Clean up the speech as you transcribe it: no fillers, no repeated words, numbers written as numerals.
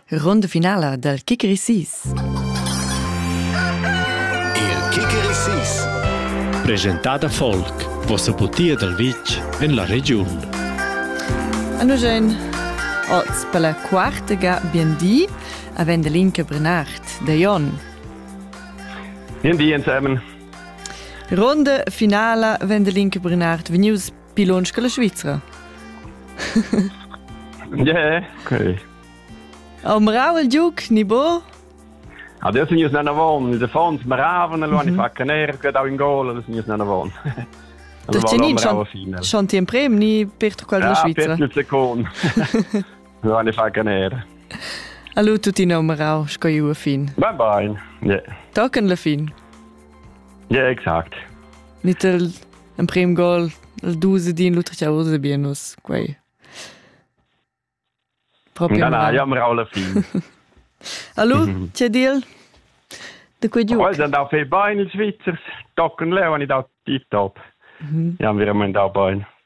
Ronda finala del Kikeri 6. Il Kikeri 6. Presentada Folk, vossa butia del Vitg in la regione. Anugien, oz per la quarta ga BND, a Vendelinke Brenard, de Jon. BND insieme. Ronda finala Vendelinke Brenard, venius pilonska la Svizzera. Ja, okay. Omrau il giug, ni bo? Adesso non è una buona, il fons maravano, lo hanno fatto canere, che da in gol, adesso non è una buona. Schon ti imprem, ni per qual la Svizzera. Per il secondo. Lo hanno fatto canere. Allora tutti in Omrau, scoiu a fin. Bye, ja. Tocken la fin. Ja, exakt. Nicht il imprem gol, il duse din lutricia usa bienus, quei. Proprio no, io Omrau la fin. Allora, c'è deal? Da quei giug? Poi andavo a fare bene in Svizzera, tocken le, hanno dato tip top. Ja, wir haben da bene.